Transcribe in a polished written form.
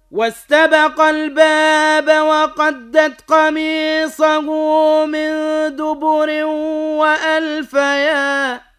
واستبق الباب وقدت قميصه من دبر وألف يا